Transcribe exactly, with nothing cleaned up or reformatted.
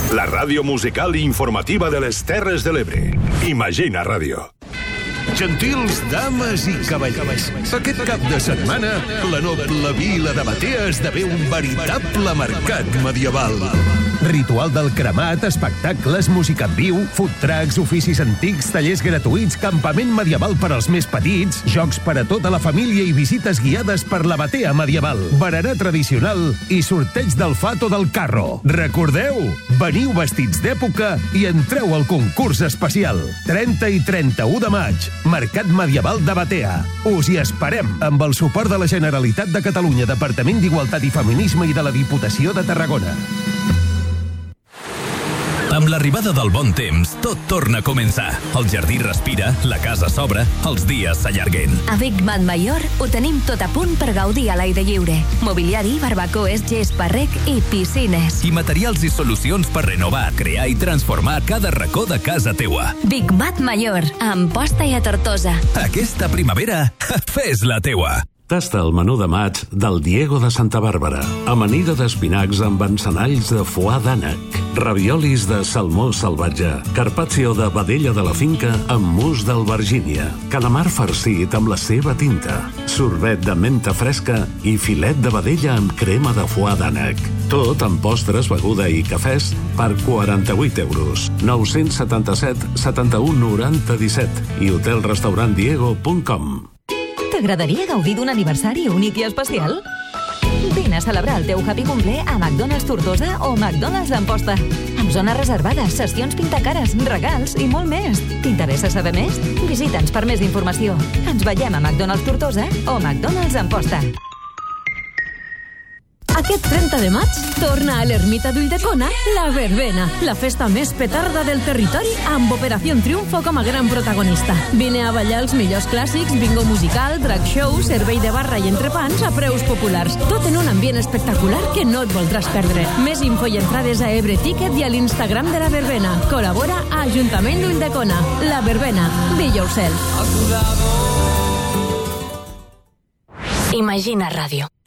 La ràdio musical i informativa de les Terres de l'Ebre. Imagina Ràdio. Gentils dames i cavallers, aquest cap de setmana la noble vila de Batea esdevé un veritable mercat medieval. Ritual del cremat, espectacles, música en viu, food trucks, oficis antics, tallers gratuïts, campament medieval per als més petits, jocs per a tota la família i visites guiades per la Batea medieval, berenar tradicional i sorteig del fat o del carro. Recordeu? Veniu vestits d'època i entreu al concurs especial. trenta i trenta-u de maig, Mercat Medieval de Batea. Us hi esperem amb el suport de la Generalitat de Catalunya, Departament d'Igualtat i Feminisme i de la Diputació de Tarragona. Amb l'arribada del bon temps, tot torna a començar. El jardí respira, la casa s'obre, els dies s'allarguen. A Big Mat Mayor ho tenim tot a punt per gaudir a l'aire lliure. Mobiliari, barbacoes, gespa, rec i piscines. I materials i solucions per renovar, crear i transformar cada racó de casa teua. Big Mat Mayor, a Amposta i a Tortosa. Aquesta primavera, fes la teua. Tasta el menú de maig del Diego de Santa Bàrbara. Amanida d'espinacs amb encenalls de foie d'ànec, raviolis de salmó salvatge, carpaccio de vedella de la finca amb mus d'albergínia, calamar farcit amb la seva tinta, sorbet de menta fresca i filet de vedella amb crema de foie d'ànec. Tot amb postres, beguda i cafès per quaranta-vuit euros. nou setanta-set setanta-u noranta disset i hotel restaurant diego punt com. T'agradaria gaudir d'un aniversari únic i especial? Vine a celebrar el teu happy cumple a McDonald's Tortosa o McDonald's Amposta. Amb zones reservades, sessions pintacares, regals i molt més. T'interessa saber més? Visita'ns per més informació. Ens veiem a McDonald's Tortosa o McDonald's Amposta. Aquest trenta de maig torna a l'Ermita d'Ulldecona la Verbena, la festa més petarda del territori amb Operació Triunfo com a gran protagonista. Vine a ballar els millors clàssics, bingo musical, drag show, servei de barra i entrepans a preus populars. Tot en un ambient espectacular que no et voldràs perdre. Més info i entrades a Ebre Ticket i a l'Instagram de la Verbena. Col·labora a Ajuntament d'Ulldecona. La Verbena. Be yourself. Imagina Ràdio.